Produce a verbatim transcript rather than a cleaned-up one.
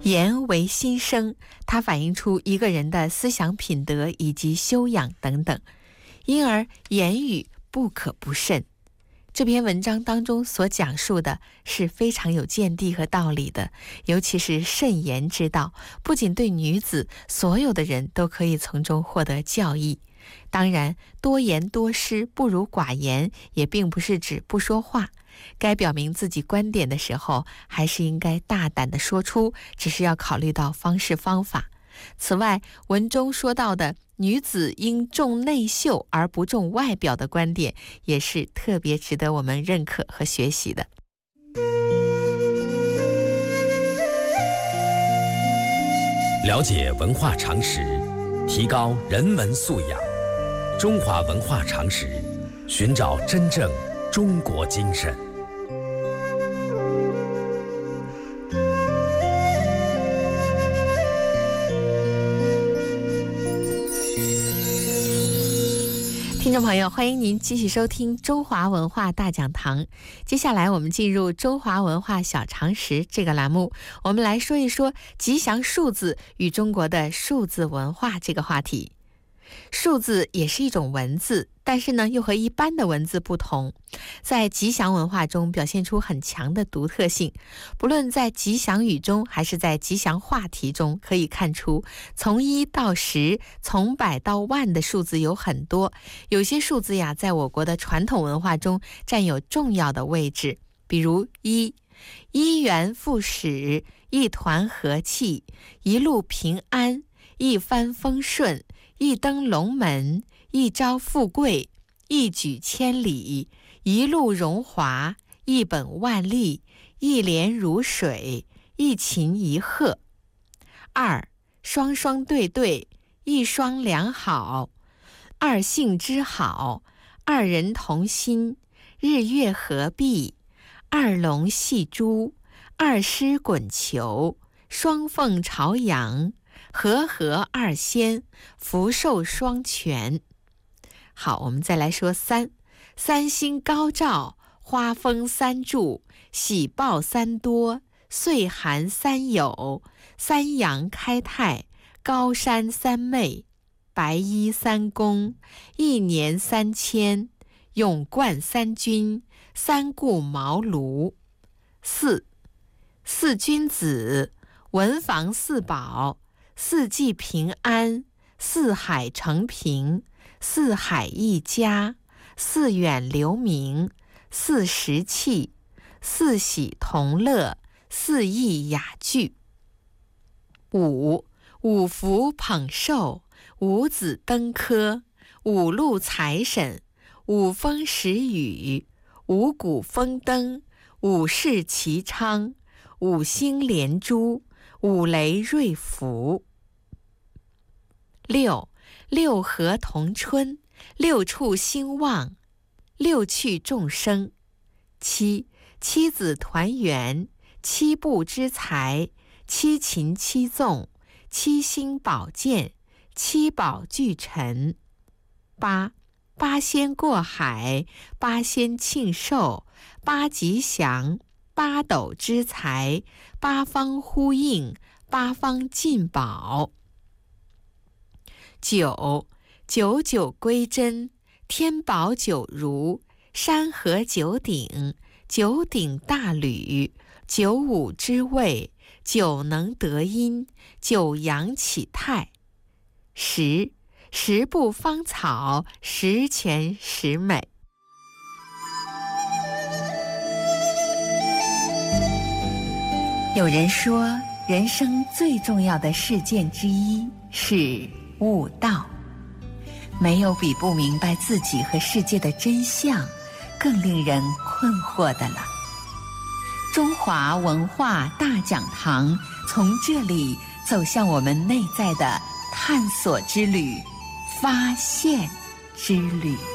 言为心声，它反映出一个人的思想品德以及修养等等，因而言语不可不慎。这篇文章当中所讲述的是非常有见地和道理的，尤其是慎言之道，不仅对女子，所有的人都可以从中获得教益。当然，多言多失不如寡言，也并不是指不说话。该表明自己观点的时候，还是应该大胆地说出，只是要考虑到方式方法。此外，文中说到的女子应重内秀而不重外表的观点，也是特别值得我们认可和学习的。 了解文化常识，提高人文素养。中华文化常识，寻找真正中国精神。 听众朋友，欢迎您继续收听中华文化大讲堂。接下来我们进入中华文化小常识这个栏目，我们来说一说吉祥数字与中国的数字文化这个话题。数字也是一种文字，但是呢，又和一般的文字不同，在吉祥文化中表现出很强的独特性。不论在吉祥语中，还是在吉祥话题中，可以看出从一到十，从百到万的数字有很多。有些数字呀，在我国的传统文化中占有重要的位置，比如一，一元复始，一团和气，一路平安，一帆风顺，一登龙门，一朝富贵，一举千里，一路荣华，一本万利，一莲如水，一琴一和。二，双双对对，一双良好，二性之好，二人同心，日月合璧，二龙戏珠，二狮滚球，双凤朝阳，和合二仙，福寿双全。好，我们再来说三，三星高照，花风三柱，喜报三多，岁寒三有，三阳开泰，高山三昧，白衣三公，一年三千，勇冠三军，三顾茅庐。四，四君子，文房四宝，四季平安，四海承平，四海一家，四远留名，四时气，四喜同乐，四艺雅聚。五，五福捧寿，五子登科，五路财神，五风十雨，五谷丰登，五世齐昌，五星连珠，五雷瑞福。六，六合同春，六畜兴旺，六趣众生。七，妻子团圆，七步之财，七擒七纵，七星宝剑，七宝俱陈。八，八仙过海，八仙庆寿，八吉祥，八斗之财，八方呼应，八方进宝。九，九九归真，天宝九如，山河九鼎，九鼎大吕，九五之位，九能得音，九阳起泰。十，十步芳草，十全十美。有人说，人生最重要的事件之一是悟道，没有比不明白自己和世界的真相更令人困惑的了。中华文化大讲堂从这里走向我们内在的探索之旅、发现之旅。